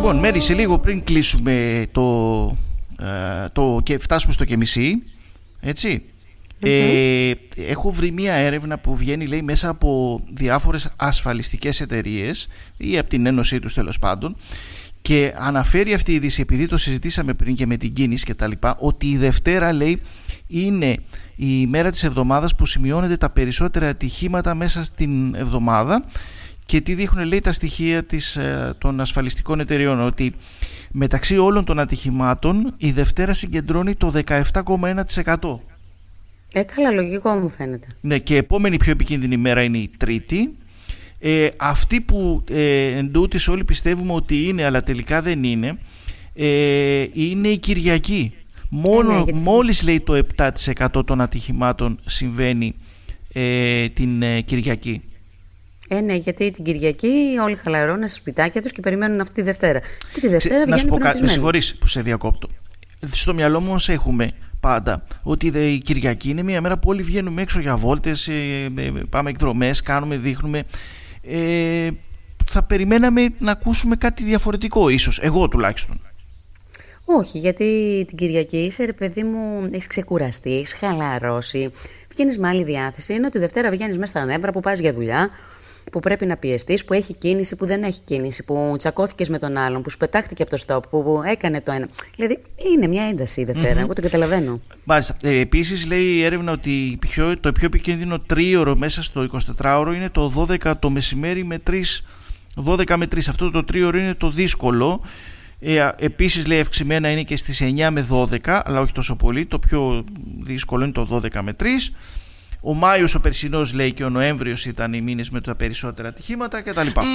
Λοιπόν, Μέρη, σε λίγο πριν κλείσουμε και φτάσουμε στο και μισή, έτσι, έχω βρει μία έρευνα που βγαίνει, λέει, μέσα από διάφορες ασφαλιστικές εταιρείες ή από την ένωσή τους, τέλος πάντων, και αναφέρει αυτή η είδηση, επειδή το συζητήσαμε πριν και με την κίνηση και τα λοιπά, ότι η Δευτέρα, λέει, είναι η μέρα της εβδομάδας που σημειώνεται τα περισσότερα ατυχήματα μέσα στην εβδομάδα. Και τι δείχνουν, λέει, τα στοιχεία των ασφαλιστικών εταιρεών, ότι μεταξύ όλων των ατυχημάτων η Δευτέρα συγκεντρώνει το 17,1%. Καλά, λογικό μου φαίνεται. Ναι, και επόμενη πιο επικίνδυνη μέρα είναι η Τρίτη. Αυτή που εντούτοις όλοι πιστεύουμε ότι είναι, αλλά τελικά δεν είναι, είναι η Κυριακή. Μόλις, λέει, το 7% των ατυχημάτων συμβαίνει την Κυριακή. Ναι, γιατί την Κυριακή όλοι χαλαρώνουν στα σπιτάκια τους και περιμένουν αυτή τη Δευτέρα. Και τη Δευτέρα βγαίνει πρωτισμένη. Με συγχωρείς που σε διακόπτω. Στο μυαλό μου όμως έχουμε πάντα ότι η Κυριακή είναι μια μέρα που όλοι βγαίνουμε έξω για βόλτες, πάμε εκδρομές, κάνουμε, δείχνουμε. Θα περιμέναμε να ακούσουμε κάτι διαφορετικό, ίσως, εγώ τουλάχιστον. Όχι, γιατί την Κυριακή είσαι, ρε παιδί μου, έχεις ξεκουραστεί, έχεις χαλαρώσει, βγαίνεις με άλλη διάθεση. Ενώ τη Δευτέρα βγαίνεις μέσα στα νεύρα που πας για δουλειά, που πρέπει να πιεστείς, που έχει κίνηση, που δεν έχει κίνηση, που τσακώθηκες με τον άλλον, που σου πετάχτηκε από το στόπ, που έκανε το ένα. Δηλαδή είναι μια ένταση η Δευτέρα, εγώ το καταλαβαίνω. Μάλιστα. Επίσης, λέει η έρευνα ότι το πιο επικίνδυνο τρίωρο μέσα στο 24ωρο είναι το 12 το μεσημέρι με 12 με 3. Αυτό το τρίωρο είναι το δύσκολο. Επίσης, λέει, αυξημένα είναι και στις 9 με 12, αλλά όχι τόσο πολύ. Το πιο δύσκολο είναι το 12 με 3. Ο Μάιος ο περσινός, λέει, και ο Νοέμβριος ήταν οι μήνες με τα περισσότερα ατυχήματα κτλ.